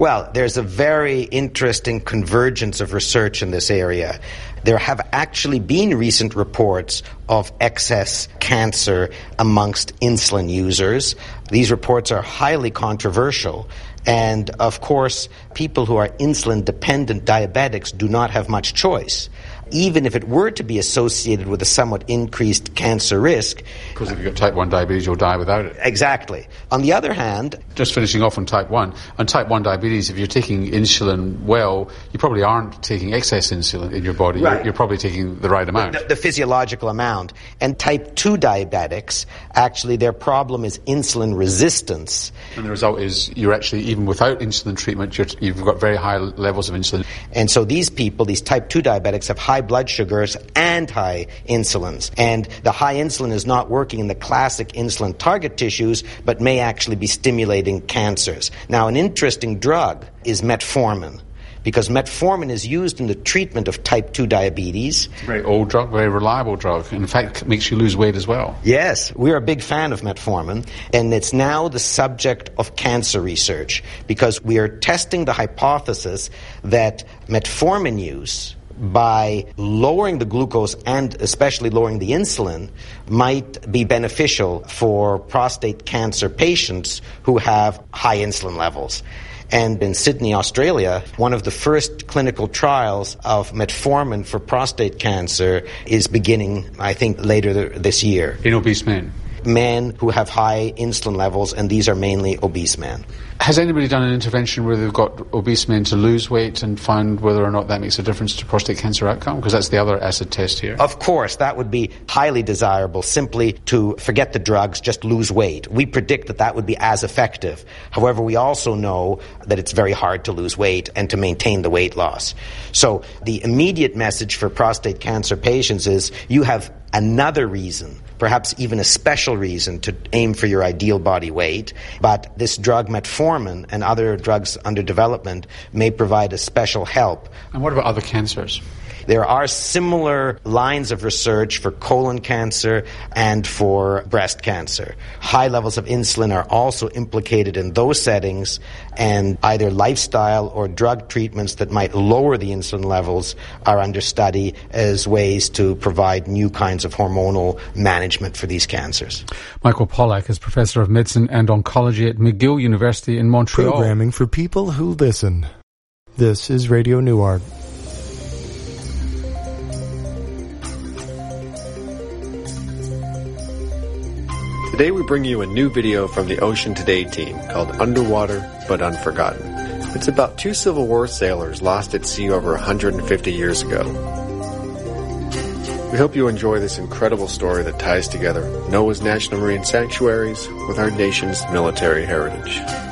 Well, there's a very interesting convergence of research in this area. There have actually been recent reports of excess cancer amongst insulin users. These reports are highly controversial. And, of course, people who are insulin-dependent diabetics do not have much choice. Even if it were to be associated with a somewhat increased cancer risk. Because if you've got type 1 diabetes, you'll die without it. Exactly. On the other hand... Just finishing off on type 1. On type 1 diabetes, if you're taking insulin well, you probably aren't taking excess insulin in your body. Right. You're probably taking the right amount. The physiological amount. And type 2 diabetics, actually their problem is insulin resistance. And the result is you're actually, even without insulin treatment, you've got very high levels of insulin. And so these people, these type 2 diabetics, have high blood sugars and high insulins. And the high insulin is not working in the classic insulin target tissues, but may actually be stimulating cancers. Now, an interesting drug is metformin, because metformin is used in the treatment of type 2 diabetes. It's a very old drug, very reliable drug. In fact, it makes you lose weight as well. Yes, we're a big fan of metformin, and it's now the subject of cancer research, because we are testing the hypothesis that metformin use, by lowering the glucose and especially lowering the insulin, might be beneficial for prostate cancer patients who have high insulin levels. And in Sydney, Australia, one of the first clinical trials of metformin for prostate cancer is beginning, I think, later this year. In obese men? Men who have high insulin levels, and these are mainly obese men. Has anybody done an intervention where they've got obese men to lose weight and found whether or not that makes a difference to prostate cancer outcome? Because that's the other acid test here. Of course, that would be highly desirable, simply to forget the drugs, just lose weight. We predict that that would be as effective. However, we also know that it's very hard to lose weight and to maintain the weight loss. So the immediate message for prostate cancer patients is you have another reason, perhaps even a special reason, to aim for your ideal body weight, but this drug metformin and other drugs under development may provide a special help. And what about other cancers? There are similar lines of research for colon cancer and for breast cancer. High levels of insulin are also implicated in those settings, and either lifestyle or drug treatments that might lower the insulin levels are under study as ways to provide new kinds of hormonal management for these cancers. Michael Pollack is Professor of Medicine and Oncology at McGill University in Montreal. Programming for people who listen. This is Radio Nuart. Today we bring you a new video from the Ocean Today team called Underwater But Unforgotten. It's about two Civil War sailors lost at sea over 150 years ago. We hope you enjoy this incredible story that ties together NOAA's National Marine Sanctuaries with our nation's military heritage.